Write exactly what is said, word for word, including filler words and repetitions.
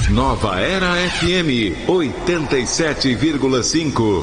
Nova Era F M oitenta e sete vírgula cinco.